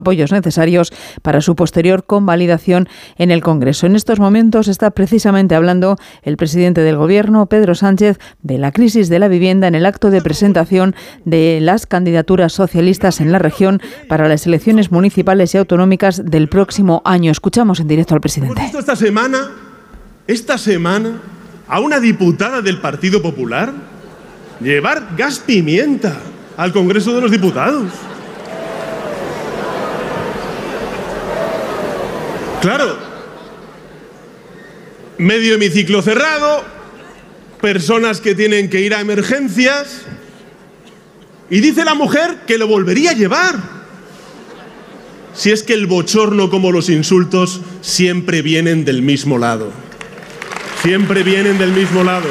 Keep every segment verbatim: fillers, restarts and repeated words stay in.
apoyos necesarios para su posterior convalidación en el Congreso. En estos momentos está precisamente hablando el presidente del Gobierno, Pedro Sánchez, de la crisis de la vivienda en el acto de presentación de las candidaturas socialistas en la región para las elecciones municipales y autonómicas del próximo año. Escuchamos en directo al presidente. Hemos visto esta semana, esta semana, a una diputada del Partido Popular llevar gas pimienta al Congreso de los Diputados. Claro, medio hemiciclo cerrado, personas que tienen que ir a emergencias, y dice la mujer que lo volvería a llevar. Si es que el bochorno como los insultos siempre vienen del mismo lado. Siempre vienen del mismo lado.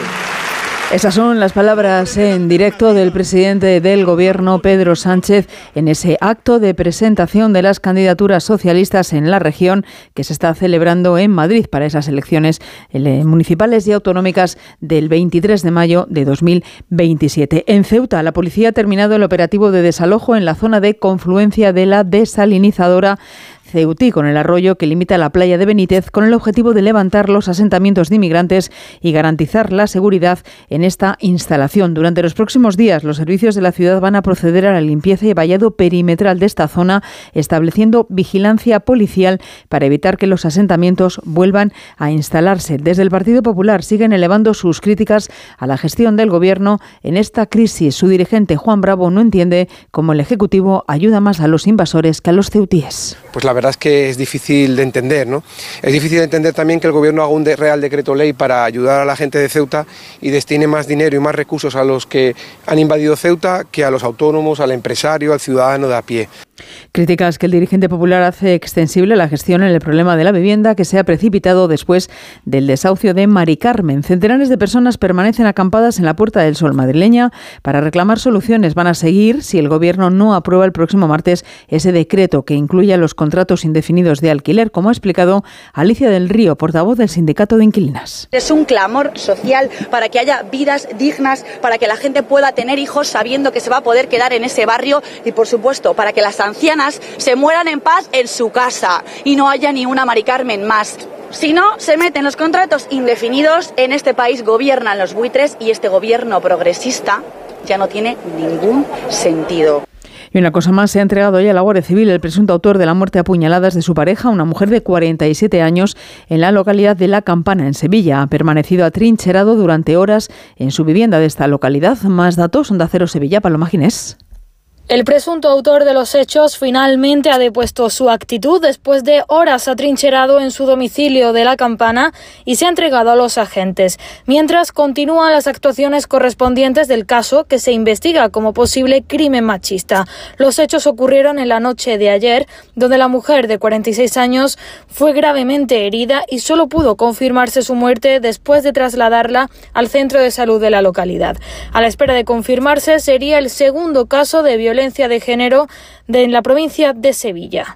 Esas son las palabras en directo del presidente del Gobierno, Pedro Sánchez, en ese acto de presentación de las candidaturas socialistas en la región que se está celebrando en Madrid para esas elecciones municipales y autonómicas del veintitrés de mayo de dos mil veintisiete. En Ceuta, la policía ha terminado el operativo de desalojo en la zona de confluencia de la desalinizadora Ceutí, con el arroyo que limita la playa de Benítez, con el objetivo de levantar los asentamientos de inmigrantes y garantizar la seguridad en esta instalación. Durante los próximos días, los servicios de la ciudad van a proceder a la limpieza y vallado perimetral de esta zona, estableciendo vigilancia policial para evitar que los asentamientos vuelvan a instalarse. Desde el Partido Popular siguen elevando sus críticas a la gestión del Gobierno en esta crisis. Su dirigente, Juan Bravo, no entiende cómo el Ejecutivo ayuda más a los invasores que a los ceutíes. Pues la verdad es que es difícil de entender, ¿no? Es difícil de entender también que el Gobierno haga un de real decreto ley para ayudar a la gente de Ceuta y destine más dinero y más recursos a los que han invadido Ceuta que a los autónomos, al empresario, al ciudadano de a pie. Críticas que el dirigente popular hace extensible a la gestión en el problema de la vivienda que se ha precipitado después del desahucio de Mari Carmen. Centenares de personas permanecen acampadas en la Puerta del Sol madrileña para reclamar soluciones. Van a seguir si el Gobierno no aprueba el próximo martes ese decreto que incluya los contratos indefinidos de alquiler, como ha explicado Alicia del Río, portavoz del Sindicato de Inquilinas. Es un clamor social para que haya vidas dignas, para que la gente pueda tener hijos sabiendo que se va a poder quedar en ese barrio y, por supuesto, para que las ancianas se mueran en paz en su casa y no haya ni una Mari Carmen más. Si no, se meten los contratos indefinidos. En este país gobiernan los buitres y este gobierno progresista ya no tiene ningún sentido. Y una cosa más, se ha entregado ya a la Guardia Civil el presunto autor de la muerte a puñaladas de su pareja, una mujer de cuarenta y siete años, en la localidad de La Campana, en Sevilla. Ha permanecido atrincherado durante horas en su vivienda de esta localidad. Más datos, Onda Cero Sevilla, Paloma Ginés. El presunto autor de los hechos finalmente ha depuesto su actitud después de horas atrincherado en su domicilio de La Campana y se ha entregado a los agentes, mientras continúan las actuaciones correspondientes del caso que se investiga como posible crimen machista. Los hechos ocurrieron en la noche de ayer, donde la mujer de cuarenta y seis años fue gravemente herida y solo pudo confirmarse su muerte después de trasladarla al centro de salud de la localidad. A la espera de confirmarse, sería el segundo caso de violencia de género de, en la provincia de Sevilla.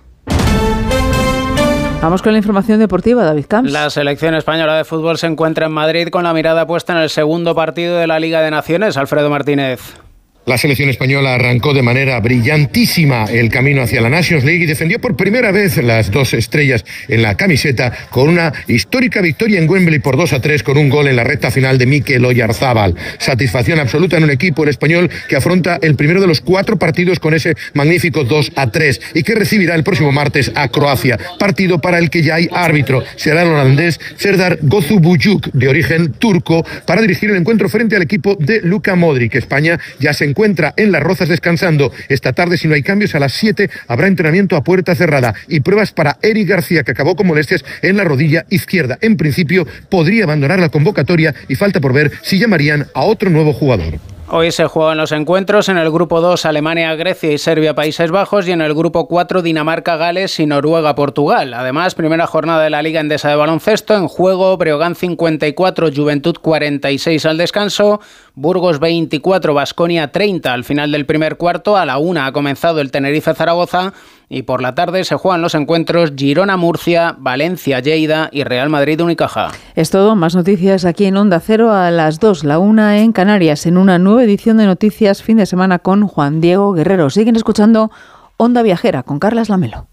Vamos con la información deportiva, David Camps. La selección española de fútbol se encuentra en Madrid con la mirada puesta en el segundo partido de la Liga de Naciones. Alfredo Martínez. La selección española arrancó de manera brillantísima el camino hacia la Nations League y defendió por primera vez las dos estrellas en la camiseta con una histórica victoria en Wembley por dos a tres con un gol en la recta final de Mikel Oyarzábal. Satisfacción absoluta en un equipo, el español, que afronta el primero de los cuatro partidos con ese magnífico dos a tres y que recibirá el próximo martes a Croacia, partido para el que ya hay árbitro. Será el holandés Serdar Götürk, de origen turco, para dirigir el encuentro frente al equipo de Luka Modric. España ya se encuentra en Las Rozas descansando. Esta tarde, si no hay cambios, a las siete habrá entrenamiento a puerta cerrada y pruebas para Eric García, que acabó con molestias en la rodilla izquierda. En principio podría abandonar la convocatoria y falta por ver si llamarían a otro nuevo jugador. Hoy se juegan los encuentros en el grupo dos, Alemania, Grecia y Serbia, Países Bajos, y en el grupo cuatro, Dinamarca, Gales y Noruega, Portugal. Además, primera jornada de la Liga Endesa de Baloncesto. En juego, Breogán cincuenta y cuatro, Juventud cuarenta y seis al descanso, Burgos veinticuatro, Baskonia treinta al final del primer cuarto. A la una ha comenzado el Tenerife-Zaragoza y por la tarde se juegan los encuentros Girona-Murcia, Valencia-Lleida y Real Madrid-Unicaja. Es todo, más noticias aquí en Onda Cero a las dos, la una en Canarias, en una nueva edición de Noticias Fin de Semana con Juan Diego Guerrero. Siguen escuchando Onda Viajera con Carlas Lamelo.